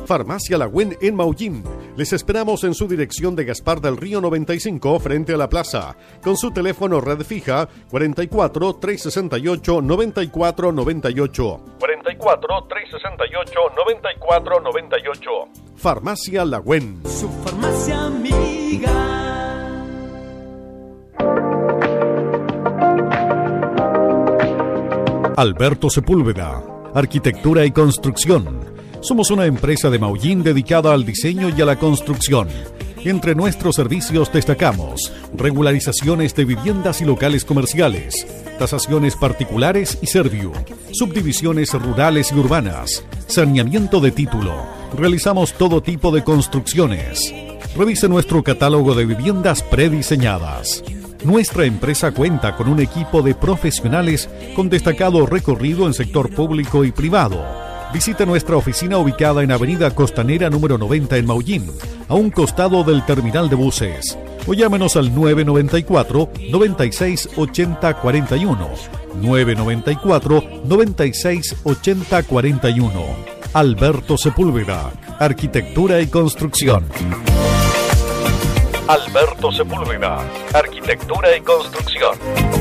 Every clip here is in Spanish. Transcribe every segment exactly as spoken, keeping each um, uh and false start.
Farmacia Lagüen en Maullín. Les esperamos en su dirección de Gaspar del Río noventa y cinco frente a la plaza, con su teléfono red fija cuarenta y cuatro, trescientos sesenta y ocho, noventa y cuatro noventa y ocho. cuarenta y cuatro, trescientos sesenta y ocho, noventa y cuatro noventa y ocho. Farmacia Lagüen. Su farmacia amiga. Alberto Sepúlveda, Arquitectura y Construcción. Somos una empresa de Maullín dedicada al diseño y a la construcción. Entre nuestros servicios destacamos regularizaciones de viviendas y locales comerciales, tasaciones particulares y servio, subdivisiones rurales y urbanas, saneamiento de título. Realizamos todo tipo de construcciones. Revise nuestro catálogo de viviendas prediseñadas. Nuestra empresa cuenta con un equipo de profesionales con destacado recorrido en sector público y privado. Visite nuestra oficina ubicada en Avenida Costanera número noventa en Maullín, a un costado del terminal de buses. O llámenos al nueve noventa y cuatro, noventa y seis, ochenta, cuarenta y uno. nueve noventa y cuatro, noventa y seis, ochenta, cuarenta y uno. Alberto Sepúlveda, Arquitectura y Construcción. Alberto Sepúlveda, Arquitectura y Construcción.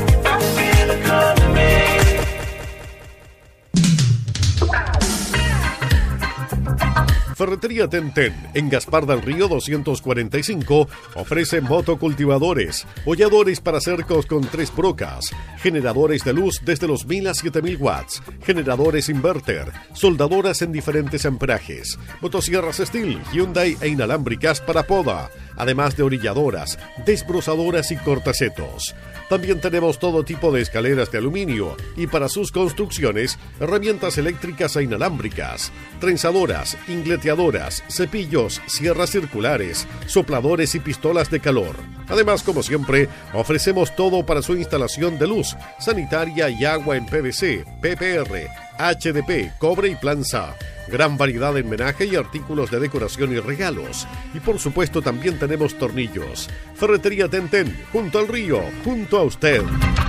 Ferretería Tenten, en Gaspar del Río doscientos cuarenta y cinco, ofrece motocultivadores, holladores para cercos con tres brocas, generadores de luz desde los mil a siete mil watts, generadores inverter, soldadoras en diferentes amperajes, motosierras Steel, Hyundai e inalámbricas para poda, además de orilladoras, desbrozadoras y cortacetos. También tenemos todo tipo de escaleras de aluminio y para sus construcciones, herramientas eléctricas e inalámbricas, trenzadoras, ingleteadoras, cepillos, sierras circulares, sopladores y pistolas de calor. Además, como siempre, ofrecemos todo para su instalación de luz, sanitaria y agua en P V C, P P R, H D P, cobre y planza. Gran variedad en menaje y artículos de decoración y regalos. Y por supuesto también tenemos tornillos. Ferretería Tenten, junto al río, junto a usted.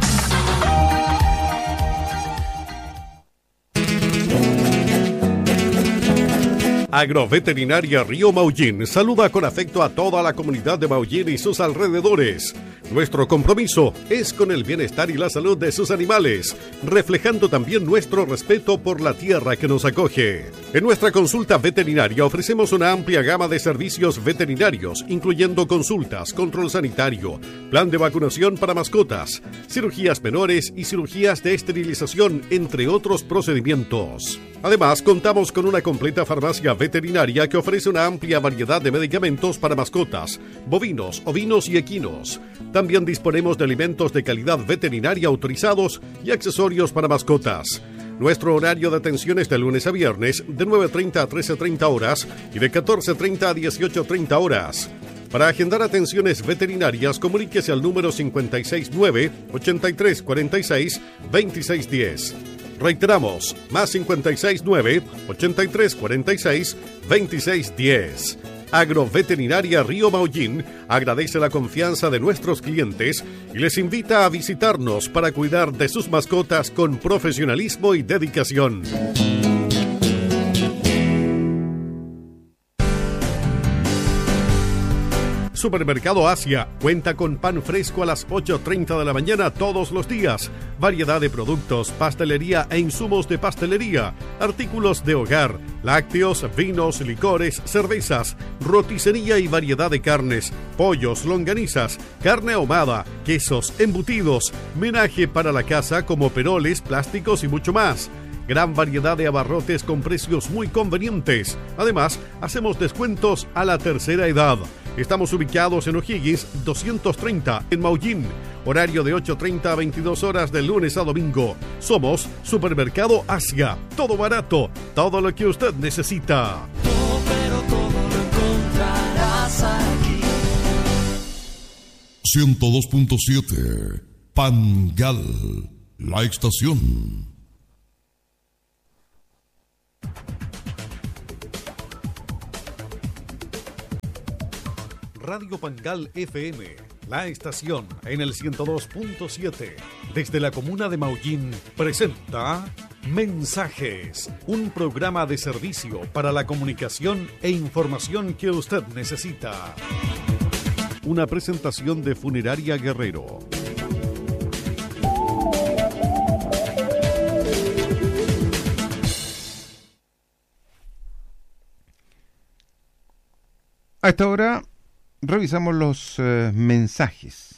Agroveterinaria Río Maullín saluda con afecto a toda la comunidad de Maullín y sus alrededores. Nuestro compromiso es con el bienestar y la salud de sus animales, reflejando también nuestro respeto por la tierra que nos acoge. En nuestra consulta veterinaria ofrecemos una amplia gama de servicios veterinarios, incluyendo consultas, control sanitario, plan de vacunación para mascotas, cirugías menores y cirugías de esterilización, entre otros procedimientos. Además, contamos con una completa farmacia veterinaria que ofrece una amplia variedad de medicamentos para mascotas, bovinos, ovinos y equinos. También disponemos de alimentos de calidad veterinaria autorizados y accesorios para mascotas. Nuestro horario de atención es de lunes a viernes, de nueve treinta a trece treinta horas y de catorce treinta a dieciocho treinta horas. Para agendar atenciones veterinarias, comuníquese al número cincuenta y seis nueve, ochenta y tres cuarenta y seis, veintiséis diez. Reiteramos, más cincuenta y seis nueve, ochenta y tres cuarenta y seis, veintiséis diez. Agroveterinaria Río Maullín agradece la confianza de nuestros clientes y les invita a visitarnos para cuidar de sus mascotas con profesionalismo y dedicación. Supermercado Asia cuenta con pan fresco a las ocho treinta de la mañana todos los días, variedad de productos, pastelería e insumos de pastelería, artículos de hogar, lácteos, vinos, licores, cervezas, roticería y variedad de carnes, pollos, longanizas, carne ahumada, quesos, embutidos, menaje para la casa como peroles, plásticos y mucho más. Gran variedad de abarrotes con precios muy convenientes. Además, hacemos descuentos a la tercera edad. Estamos ubicados en O'Higgins doscientos treinta en Maullín. Horario de ocho treinta a veintidós horas de lunes a domingo. Somos Supermercado Asia. Todo barato, todo lo que usted necesita. Todo, pero todo lo encontrarás aquí. ciento dos punto siete Pangal, la estación. Radio Pangal F M, la estación en el ciento dos punto siete, desde la comuna de Maullín, presenta Mensajes, un programa de servicio para la comunicación e información que usted necesita. Una presentación de Funeraria Guerrero. A esta hora revisamos los eh, mensajes.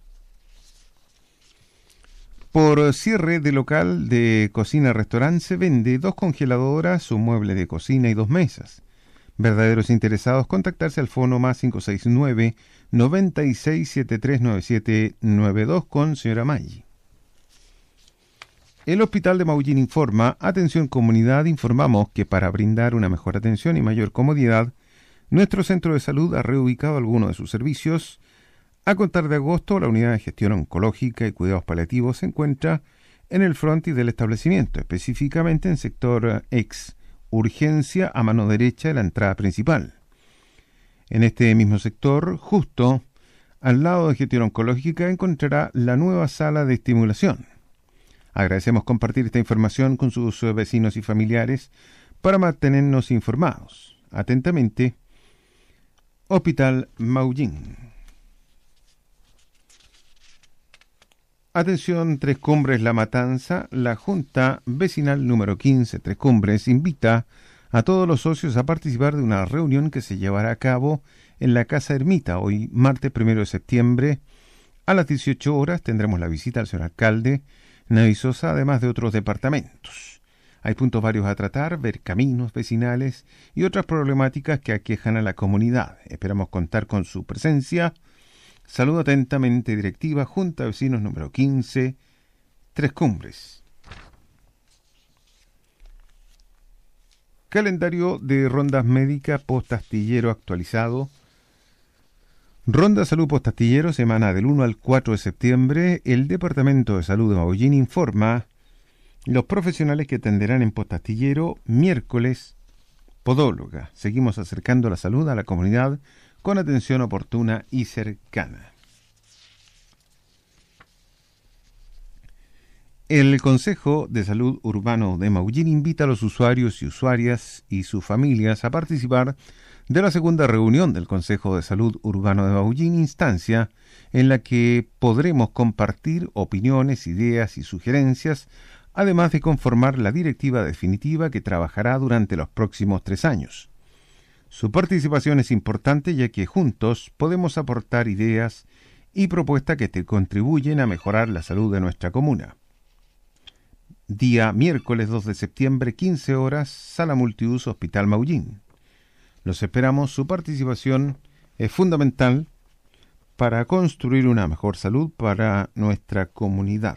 Por cierre de local de cocina-restaurante se vende dos congeladoras, un mueble de cocina y dos mesas. Verdaderos interesados, contactarse al fono más cinco seis nueve, nueve seis siete tres nueve siete nueve dos con señora Maggi. El Hospital de Maullín informa, atención comunidad, informamos que para brindar una mejor atención y mayor comodidad, nuestro centro de salud ha reubicado algunos de sus servicios. A contar de agosto, la unidad de gestión oncológica y cuidados paliativos se encuentra en el frontis del establecimiento, específicamente en sector ex urgencia a mano derecha de la entrada principal. En este mismo sector, justo al lado de gestión oncológica, encontrará la nueva sala de estimulación. Agradecemos compartir esta información con sus vecinos y familiares para mantenernos informados. Atentamente, Hospital Maullín. Atención, Tres Cumbres La Matanza. La Junta Vecinal número quince Tres Cumbres invita a todos los socios a participar de una reunión que se llevará a cabo en la Casa Ermita. Hoy, martes primero de septiembre, a las dieciocho horas, tendremos la visita al señor alcalde Navi Sosa, además de otros departamentos. Hay puntos varios a tratar, ver caminos vecinales y otras problemáticas que aquejan a la comunidad. Esperamos contar con su presencia. Saludo atentamente, directiva Junta de Vecinos número quince, Tres Cumbres. Calendario de rondas médicas post-astillero actualizado. Ronda Salud Post-Astillero, semana del uno al cuatro de septiembre. El Departamento de Salud de Maullín informa los profesionales que atenderán en Post-Astillero. Miércoles, podóloga. Seguimos acercando la salud a la comunidad con atención oportuna y cercana. El Consejo de Salud Urbano de Maullín invita a los usuarios y usuarias y sus familias a participar de la segunda reunión del Consejo de Salud Urbano de Maullín, instancia en la que podremos compartir opiniones, ideas y sugerencias, además de conformar la directiva definitiva que trabajará durante los próximos tres años. Su participación es importante ya que juntos podemos aportar ideas y propuestas que te contribuyen a mejorar la salud de nuestra comuna. Día miércoles dos de septiembre, quince horas, Sala Multiuso Hospital Maullín. Los esperamos, su participación es fundamental para construir una mejor salud para nuestra comunidad.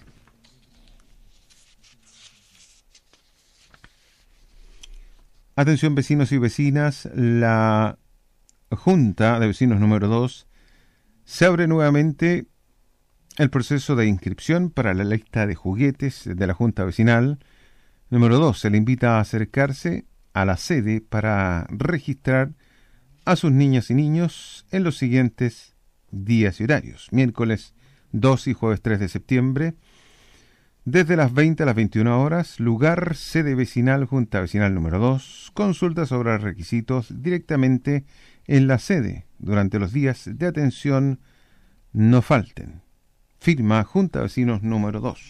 Atención vecinos y vecinas, la Junta de Vecinos número dos se abre nuevamente el proceso de inscripción para la lista de juguetes de la Junta Vecinal número dos. Se le invita a acercarse a la sede para registrar a sus niñas y niños en los siguientes días y horarios. Miércoles dos y jueves tres de septiembre, desde las veinte a las veintiuna horas, lugar sede vecinal, Junta Vecinal número dos, consulta sobre requisitos directamente en la sede. Durante los días de atención no falten. Firma Junta Vecinos número dos.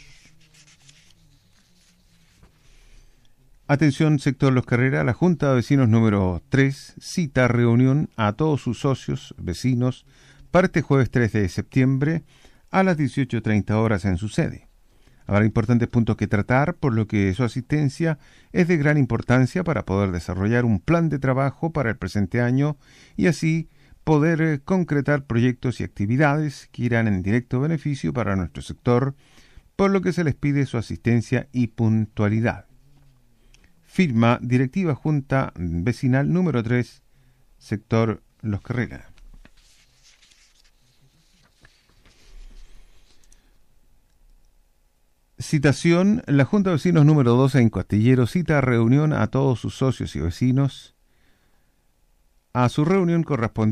Atención sector Los Carreras, la Junta de Vecinos número tres cita reunión a todos sus socios, vecinos, para este jueves tres de septiembre a las dieciocho treinta horas en su sede. Habrá importantes puntos que tratar, por lo que su asistencia es de gran importancia para poder desarrollar un plan de trabajo para el presente año y así poder concretar proyectos y actividades que irán en directo beneficio para nuestro sector, por lo que se les pide su asistencia y puntualidad. Firma Directiva Junta Vecinal número tres, sector Los Carreras. Citación, la Junta de Vecinos número doce en Costillero cita a reunión a todos sus socios y vecinos. A su reunión correspondiente